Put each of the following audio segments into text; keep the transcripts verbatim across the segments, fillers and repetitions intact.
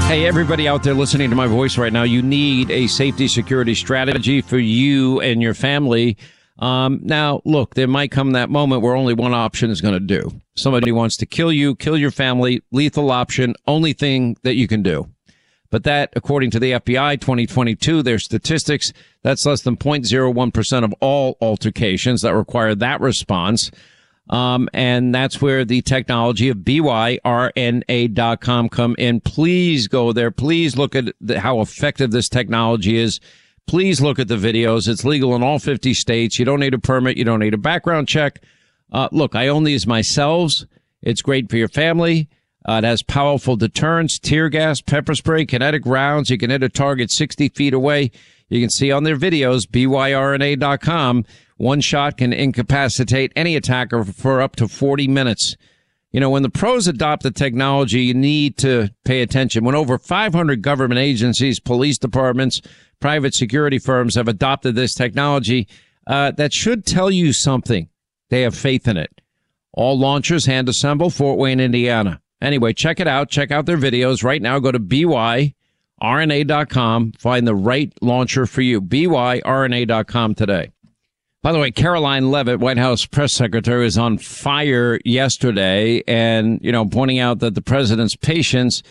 Hey, everybody out there listening to my voice right now, you need a safety security strategy for you and your family. Um, now, look, there might come that moment where only one option is going to do. Somebody wants to kill you, kill your family, lethal option, only thing that you can do. But that, according to the F B I, twenty twenty-two, their statistics, that's less than zero point zero one percent of all altercations that require that response. Um, and that's where the technology of B Y R N A dot com come in. Please go there. Please look at the, how effective this technology is. Please look at the videos. It's legal in all fifty states. You don't need a permit. You don't need a background check. Uh, look, I own these myself. It's great for your family. Uh, it has powerful deterrence, tear gas, pepper spray, kinetic rounds. You can hit a target sixty feet away. You can see on their videos, B Y R N A dot com. One shot can incapacitate any attacker for up to forty minutes. You know, when the pros adopt the technology, you need to pay attention. When over five hundred government agencies, police departments, private security firms have adopted this technology, uh, that should tell you something. They have faith in it. All launchers hand assemble, Fort Wayne, Indiana. Anyway, check it out. Check out their videos right now. Go to B Y R N A dot com. Find the right launcher for you. B Y R N A dot com today. By the way, Caroline Leavitt, White House press secretary, was on fire yesterday and, you know, pointing out that the president's patience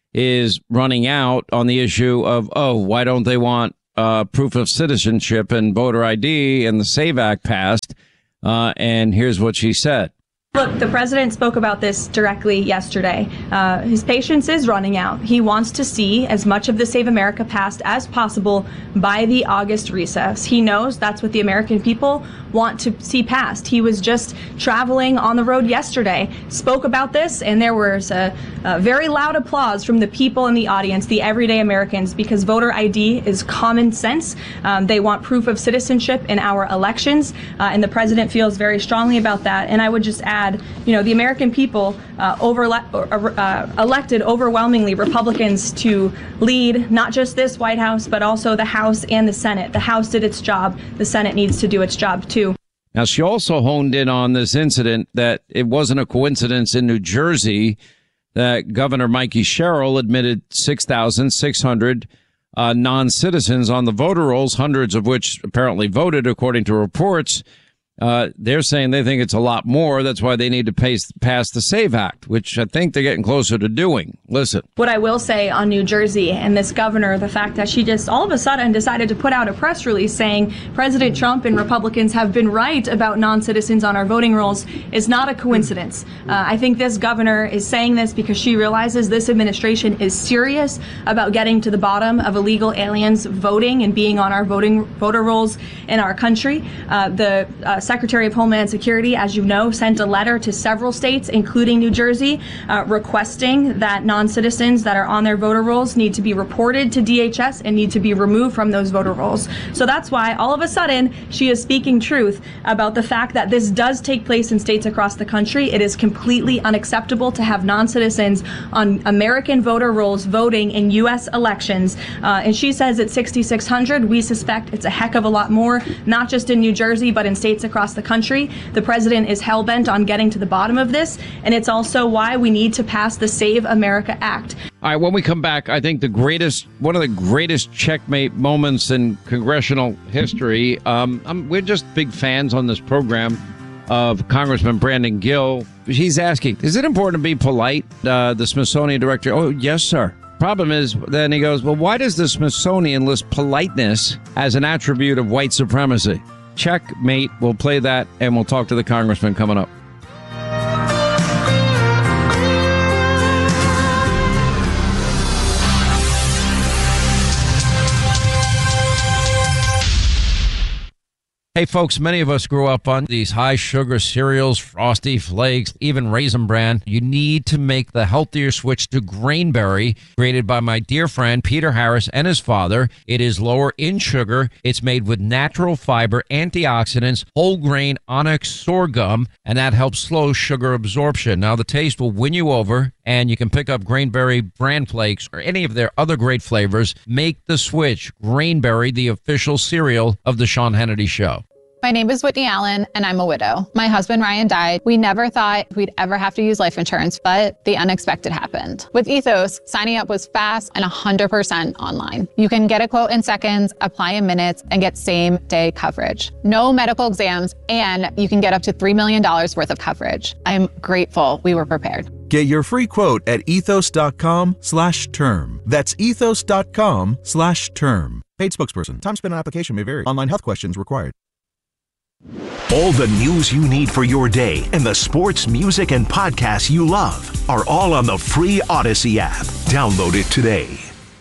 is running out on the issue of, oh, why don't they want uh, proof of citizenship and voter I D and the SAVE Act passed? Uh, and here's what she said. Look, the president spoke about this directly yesterday. Uh, his patience is running out. He wants to see as much of the Save America passed as possible by the August recess. He knows that's what the American people want to see passed. He was just traveling on the road yesterday, spoke about this, and there was a, a very loud applause from the people in the audience, the everyday Americans, because voter I D is common sense. Um, they want proof of citizenship in our elections, uh, and the president feels very strongly about that. And I would just add, you know, the American people uh, over, uh, elected overwhelmingly Republicans to lead not just this White House, but also the House and the Senate. The House did its job. The Senate needs to do its job, too. Now, she also honed in on this incident that it wasn't a coincidence in New Jersey that Governor Mikey Sherrill admitted six thousand six hundred uh, non-citizens on the voter rolls, hundreds of which apparently voted, according to reports. Uh, they're saying they think it's a lot more. That's why they need to pace, pass the SAVE Act, which I think they're getting closer to doing. Listen. What I will say on New Jersey and this governor, the fact that she just all of a sudden decided to put out a press release saying President Trump and Republicans have been right about non-citizens on our voting rolls is not a coincidence. Uh, I think this governor is saying this because she realizes this administration is serious about getting to the bottom of illegal aliens voting and being on our voting voter rolls in our country. Uh, the uh, Secretary of Homeland Security, as you know, sent a letter to several states, including New Jersey, uh, requesting that non-citizens that are on their voter rolls need to be reported to D H S and need to be removed from those voter rolls. So that's why all of a sudden she is speaking truth about the fact that this does take place in states across the country. It is completely unacceptable to have non-citizens on American voter rolls voting in U S elections. Uh, and she says it's sixty-six hundred. We suspect it's a heck of a lot more, not just in New Jersey, but in states across the country. The president is hell-bent on getting to the bottom of this, and it's also why we need to pass the Save America Act. All right, when we come back, I think the greatest, one of the greatest checkmate moments in congressional history. Um, I'm, we're just big fans on this program of Congressman Brandon Gill. He's asking, is it important to be polite? Uh, the Smithsonian director, oh, yes, sir. Problem is, then he goes, well, why does the Smithsonian list politeness as an attribute of white supremacy? Checkmate. We'll play that, and we'll talk to the congressman coming up. Hey, folks, many of us grew up on these high-sugar cereals, Frosty Flakes, even Raisin Bran. You need to make the healthier switch to Grainberry, created by my dear friend Peter Harris and his father. It is lower in sugar. It's made with natural fiber, antioxidants, whole grain onyx sorghum, and that helps slow sugar absorption. Now, the taste will win you over, and you can pick up Grainberry Bran Flakes or any of their other great flavors. Make the switch. Grainberry, the official cereal of the Sean Hannity Show. My name is Whitney Allen, and I'm a widow. My husband, Ryan, died. We never thought we'd ever have to use life insurance, but the unexpected happened. With Ethos, signing up was fast and one hundred percent online. You can get a quote in seconds, apply in minutes, and get same-day coverage. No medical exams, and you can get up to three million dollars worth of coverage. I'm grateful we were prepared. Get your free quote at ethos.com slash term. That's ethos.com slash term. Paid spokesperson. Time spent on application may vary. Online health questions required. All the news you need for your day and the sports, music, and podcasts you love are all on the free Odyssey app. Download it today.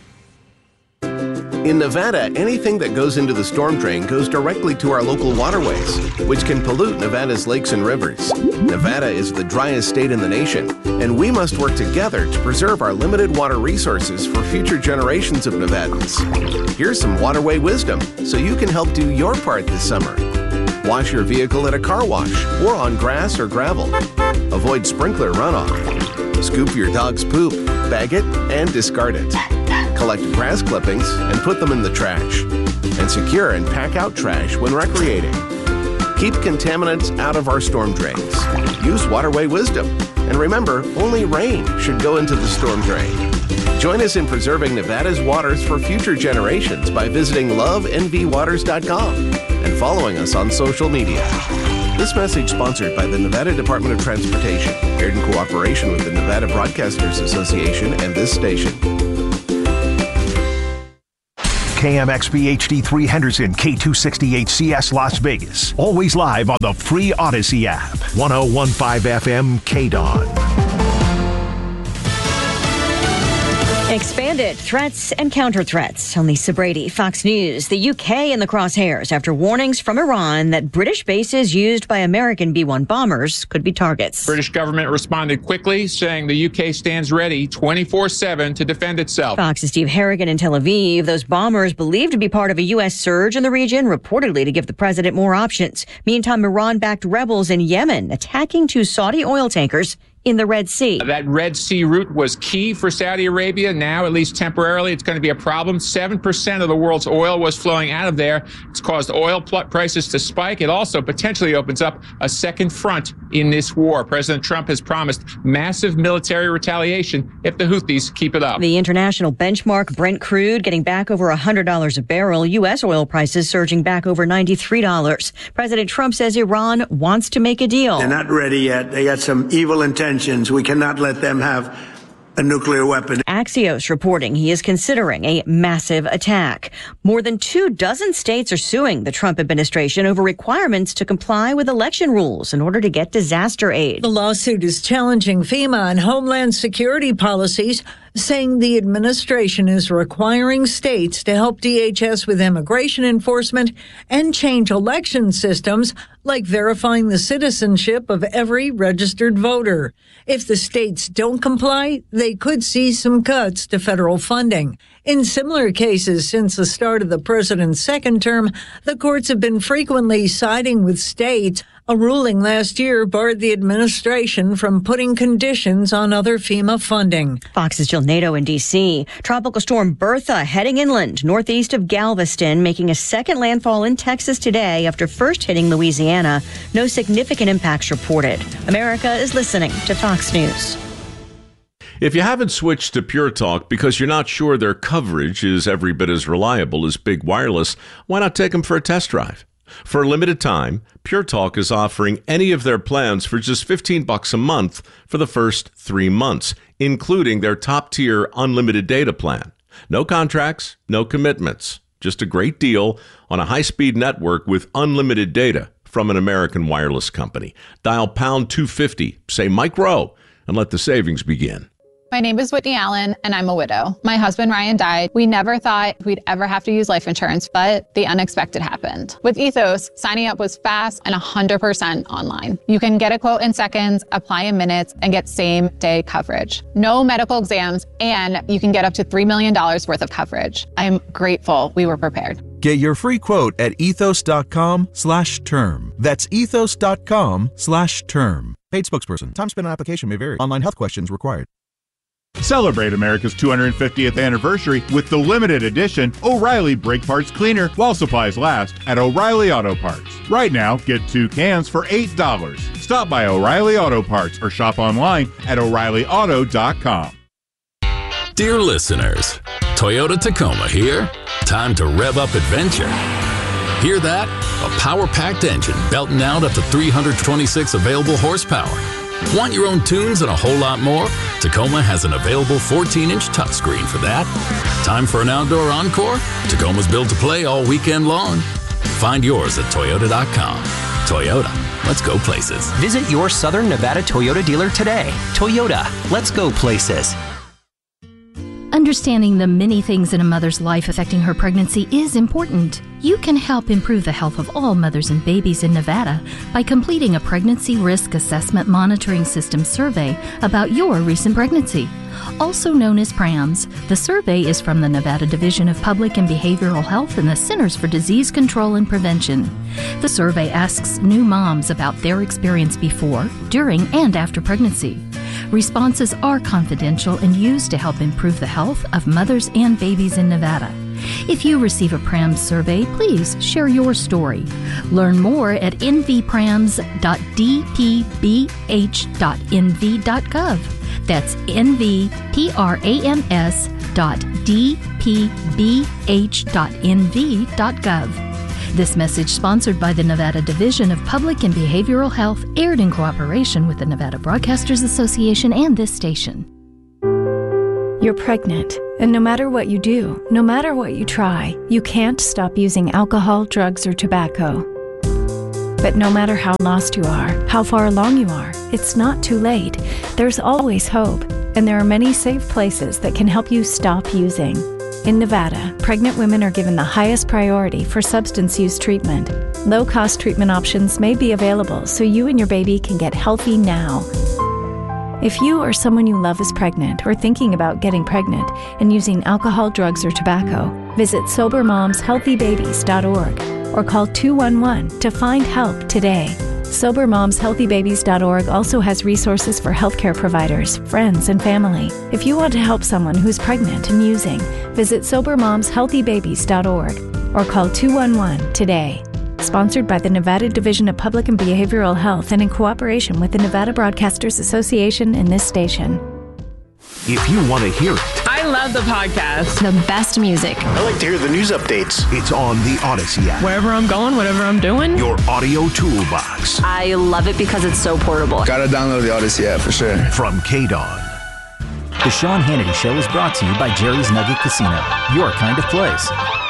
In Nevada, anything that goes into the storm drain goes directly to our local waterways, which can pollute Nevada's lakes and rivers. Nevada is the driest state in the nation, and we must work together to preserve our limited water resources for future generations of Nevadans. Here's some waterway wisdom so you can help do your part this summer. Wash your vehicle at a car wash or on grass or gravel. Avoid sprinkler runoff. Scoop your dog's poop, bag it, and discard it. Collect grass clippings and put them in the trash. And secure and pack out trash when recreating. Keep contaminants out of our storm drains. Use waterway wisdom. And remember, only rain should go into the storm drain. Join us in preserving Nevada's waters for future generations by visiting love n v waters dot com and following us on social media. This message sponsored by the Nevada Department of Transportation, aired in cooperation with the Nevada Broadcasters Association and this station. K M X B H D three Henderson, K two sixty-eight C S Las Vegas. Always live on the free Odyssey app. ten fifteen F M K D O N. Expanded threats and counter-threats. I'm Lisa Brady, Fox News. The U K in the crosshairs after warnings from Iran that British bases used by American B one bombers could be targets. British government responded quickly, saying the U K stands ready twenty-four seven to defend itself. Fox's Steve Harrigan in Tel Aviv. Those bombers believed to be part of a U S surge in the region, reportedly to give the president more options. Meantime, Iran-backed rebels in Yemen attacking two Saudi oil tankers in the Red Sea. That Red Sea route was key for Saudi Arabia. Now, at least temporarily, it's going to be a problem. seven percent of the world's oil was flowing out of there. It's caused oil pl- prices to spike. It also potentially opens up a second front in this war. President Trump has promised massive military retaliation if the Houthis keep it up. The international benchmark Brent crude getting back over one hundred dollars a barrel. U S oil prices surging back over ninety-three dollars. President Trump says Iran wants to make a deal. They're not ready yet. They got some evil intentions. We cannot let them have a nuclear weapon. Axios reporting he is considering a massive attack. More than two dozen states are suing the Trump administration over requirements to comply with election rules in order to get disaster aid. The lawsuit is challenging FEMA and Homeland Security policies, saying the administration is requiring states to help D H S with immigration enforcement and change election systems like verifying the citizenship of every registered voter. If the states don't comply, they could see some cuts to federal funding. In similar cases since the start of the president's second term, the courts have been frequently siding with states. A ruling last year barred the administration from putting conditions on other FEMA funding. Fox's Jill Nato in D C. Tropical storm Bertha heading inland northeast of Galveston, making a second landfall in Texas today after first hitting Louisiana. No significant impacts reported. America is listening to Fox News. If you haven't switched to Pure Talk because you're not sure their coverage is every bit as reliable as Big Wireless, why not take them for a test drive? For a limited time, Pure Talk is offering any of their plans for just fifteen bucks a month for the first three months, including their top-tier unlimited data plan. No contracts, no commitments, just a great deal on a high-speed network with unlimited data from an American wireless company. Dial pound two fifty, say Mike Rowe, and let the savings begin. My name is Whitney Allen, and I'm a widow. My husband, Ryan, died. We never thought we'd ever have to use life insurance, but the unexpected happened. With Ethos, signing up was fast and one hundred percent online. You can get a quote in seconds, apply in minutes, and get same-day coverage. No medical exams, and you can get up to three million dollars worth of coverage. I'm grateful we were prepared. Get your free quote at ethos.com slash term. That's ethos.com slash term. Paid spokesperson. Time spent on application may vary. Online health questions required. Celebrate America's two hundred fiftieth anniversary with the limited edition O'Reilly Brake Parts Cleaner while supplies last at O'Reilly Auto Parts. Right now, get two cans for eight dollars. Stop by O'Reilly Auto Parts or shop online at O'Reilly Auto dot com. Dear listeners, Toyota Tacoma here. Time to rev up adventure. Hear that? A power-packed engine belting out up to three hundred twenty-six available horsepower. Want your own tunes and a whole lot more? Tacoma has an available fourteen inch touchscreen for that. Time for an outdoor encore? Tacoma's built to play all weekend long. Find yours at Toyota dot com. Toyota, let's go places. Visit your Southern Nevada Toyota dealer today. Toyota, let's go places. Understanding the many things in a mother's life affecting her pregnancy is important. You can help improve the health of all mothers and babies in Nevada by completing a Pregnancy Risk Assessment Monitoring System survey about your recent pregnancy. Also known as PRAMS, the survey is from the Nevada Division of Public and Behavioral Health and the Centers for Disease Control and Prevention. The survey asks new moms about their experience before, during, and after pregnancy. Responses are confidential and used to help improve the health of mothers and babies in Nevada. If you receive a PRAMS survey, please share your story. Learn more at n v prams dot d p b h dot n v dot gov. That's n v prams dot d p b h dot n v dot gov. This message, sponsored by the Nevada Division of Public and Behavioral Health, aired in cooperation with the Nevada Broadcasters Association and this station. You're pregnant, and no matter what you do, no matter what you try, you can't stop using alcohol, drugs, or tobacco. But no matter how lost you are, how far along you are, it's not too late. There's always hope, and there are many safe places that can help you stop using. In Nevada, pregnant women are given the highest priority for substance use treatment. Low-cost treatment options may be available so you and your baby can get healthy now. If you or someone you love is pregnant or thinking about getting pregnant and using alcohol, drugs, or tobacco, visit sober moms healthy babies dot org or call two one one to find help today. sober moms healthy babies dot org also has resources for healthcare providers, friends, and family. If you want to help someone who's pregnant and using, visit sober moms healthy babies dot org or call two one one today. Sponsored by the Nevada Division of Public and Behavioral Health and in cooperation with the Nevada Broadcasters Association and this station. If you want to hear it, I love the podcast. The best music. I like to hear the news updates. It's on the Odyssey app. Wherever I'm going, whatever I'm doing. Your audio toolbox. I love it because it's so portable. Gotta download the Odyssey app for sure. From K D O N. The Sean Hannity Show is brought to you by Jerry's Nugget Casino, your kind of place.